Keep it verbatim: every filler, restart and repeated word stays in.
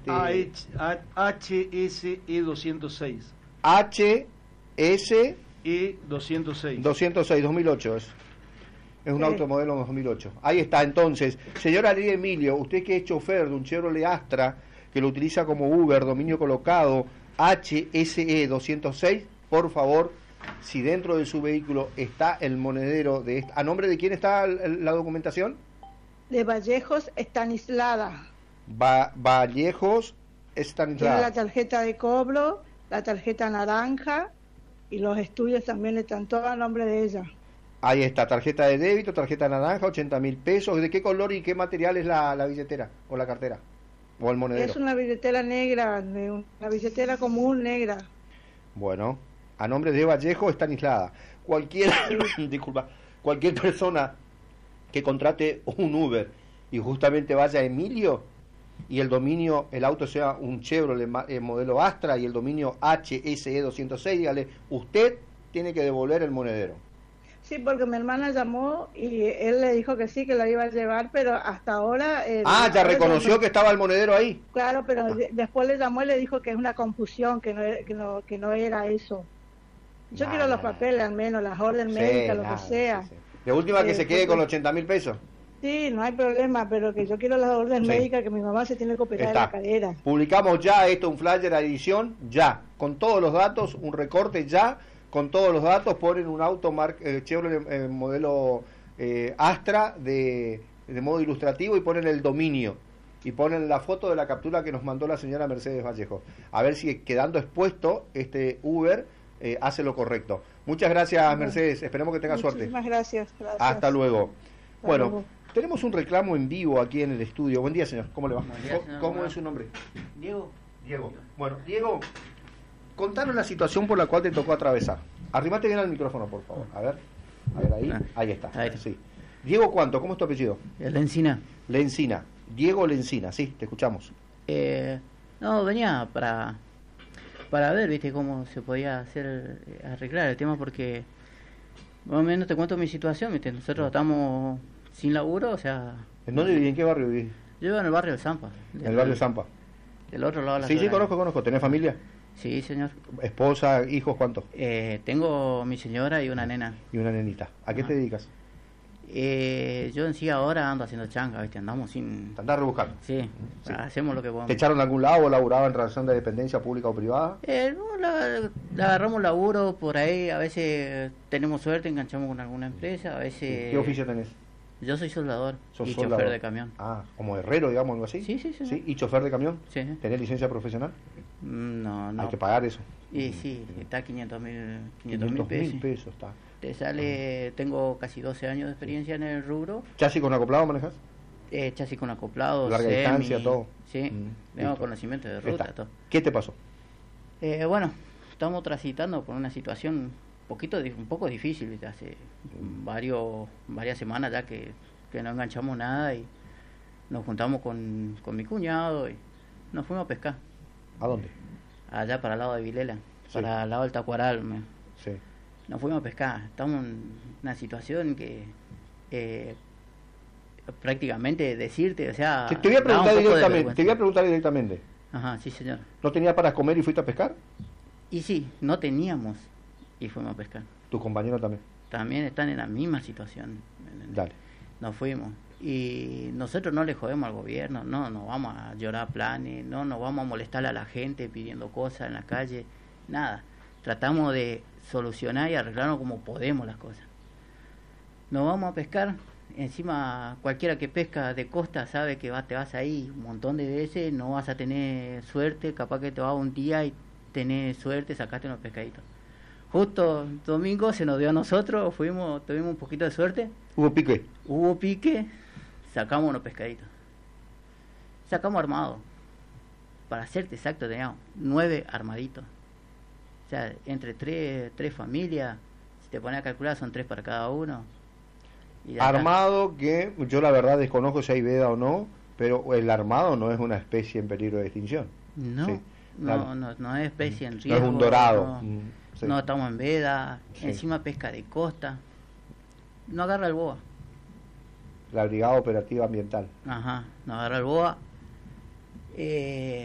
este H S E doscientos seis. H S E doscientos seis. doscientos seis, dos mil ocho es. Es un sí. automodelo dos mil ocho. Ahí está, entonces. Señora Lidia Emilio, usted que es chofer de un Chevrolet Astra, que lo utiliza como Uber, dominio colocado, H S E doscientos seis, por favor, si dentro de su vehículo está el monedero de esta, ¿a nombre de quién está la documentación? De Vallejos Estanislada. Va, Vallejos Estanislada. Tiene la tarjeta de cobro, la tarjeta naranja, y los estudios también están todos a nombre de ella. Ahí está, tarjeta de débito, tarjeta naranja, ochenta mil pesos. ¿De qué color y qué material es la, la billetera o la cartera? ¿O el monedero? Es una billetera negra, una billetera común negra. Bueno, a nombre de Vallejo Estanislada. Cualquier, disculpa, cualquier persona que contrate un Uber y justamente vaya a Emilio y el dominio, el auto sea un Chevrolet eh, modelo Astra y el dominio H S E doscientos seis, dígale, usted tiene que devolver el monedero. Sí, porque mi hermana llamó y él le dijo que sí, que la iba a llevar, pero hasta ahora... Eh, ah, ya reconoció no, que estaba el monedero ahí. Claro, pero ah. de, después le llamó y le dijo que es una confusión, que no, que no, que no era eso. Yo nah, quiero nah, los papeles nah. al menos, las órdenes sí, médicas, lo nah, que sea. Sí, sí. De última que eh, se quede porque... con ochenta mil pesos. Sí, no hay problema, pero que yo quiero las órdenes sí. médicas, que mi mamá se tiene que operar Está. en la cadera. Publicamos ya esto, un flyer a edición, ya, con todos los datos, un recorte ya, con todos los datos, ponen un auto mar, eh, Chevrolet eh, modelo eh, Astra de, de modo ilustrativo y ponen el dominio y ponen la foto de la captura que nos mandó la señora Mercedes Vallejo. A ver si quedando expuesto este Uber eh, hace lo correcto. Muchas gracias, bueno, Mercedes, esperemos que tenga suerte. Muchísimas gracias, gracias. Hasta luego. Hasta bueno, luego. Tenemos un reclamo en vivo aquí en el estudio. Buen día, señor. ¿Cómo le va? Día, señor. ¿Cómo es su nombre? Diego. Diego. Bueno, Diego, contanos la situación por la cual te tocó atravesar. Arrimate bien al micrófono, por favor. A ver, a ver ahí. Ah, ahí está. Ahí. Sí. Diego, ¿cuánto? ¿Cómo es tu apellido? Lencina. Lencina. Diego Lencina, sí, te escuchamos. Eh, no, venía para para ver, viste, cómo se podía hacer, arreglar el tema, porque más o menos te cuento mi situación, viste. Nosotros estamos sin laburo, o sea... ¿En dónde vivís? ¿En qué barrio vivís? Yo vivo en el barrio de Zampa. En el barrio de Zampa. Del otro lado de la Sí, ciudad. sí, conozco, conozco. ¿Tenés familia? Sí, señor. ¿Esposa, hijos, cuántos? Eh, tengo mi señora y una nena. Y una nenita. ¿A qué Ajá. te dedicas? Eh, yo en sí ahora ando haciendo changa, ¿viste? Andamos sin... ¿Te andás rebuscando? Sí, sí, hacemos lo que podemos. ¿Te echaron a algún lado o laburaba en relación de dependencia pública o privada? Eh, no, la, la agarramos laburo por ahí, a veces tenemos suerte, enganchamos con alguna empresa, a veces... ¿Qué oficio tenés? Yo soy soldador ¿Sos y soldador? chofer de camión. Ah, como herrero, digamos, algo así. Sí, sí, sí. ¿Sí? ¿Y chofer de camión? Sí. ¿Tenés licencia profesional? No, no. Hay que pagar eso. Y sí, está quinientos mil quinientos pesos. mil pesos está. Te sale, tengo casi doce años de experiencia en el rubro. ¿Chasis con acoplado manejas? Eh, chasis con acoplado, larga semi, distancia, todo. Sí, Mm, tengo listo. conocimiento de ruta, Está. todo. ¿Qué te pasó? Eh, bueno, estamos transitando por una situación un poquito, di- un poco difícil, ¿viste? Hace varios, varias semanas ya que, que no enganchamos nada y nos juntamos con, con mi cuñado y nos fuimos a pescar. ¿A dónde? Allá para el lado de Vilela, Sí. para el lado del Tacuaral. me- Sí. Nos fuimos a pescar. Estamos en una situación que eh, prácticamente decirte, o sea... Te, te voy a da un preguntar poco de directamente. vergüenza. Te voy a preguntar directamente. Ajá, sí, señor. ¿No tenías para comer y fuiste a pescar? Y sí, no teníamos y fuimos a pescar. Tu compañero también. También están en la misma situación. Dale. Nos fuimos. Y nosotros no le jodemos al gobierno, no nos vamos a llorar planes, no nos vamos a molestar a la gente pidiendo cosas en la calle, nada. Tratamos de solucionar y arreglarnos como podemos las cosas. Nos vamos a pescar, encima cualquiera que pesca de costa sabe que va, te vas ahí un montón de veces, no vas a tener suerte, capaz que te vas un día y tenés suerte, sacaste unos pescaditos. Justo domingo se nos dio a nosotros, fuimos, tuvimos un poquito de suerte. ¿Hubo pique? Hubo pique, sacamos unos pescaditos. Sacamos armados. Para serte exacto, teníamos nueve armaditos. O sea, entre tres, tres familias, si te pones a calcular, son tres para cada uno. Y de acá- Armado que yo la verdad desconozco si hay veda o no, pero el armado no es una especie en peligro de extinción. No, Sí, no, dale. no, no es especie en No riesgo. es un dorado. No, Mm, sí. no estamos en veda, Sí. encima pesca de costa. No agarra el boa. La Brigada Operativa Ambiental. Ajá, no agarra el boa. Eh,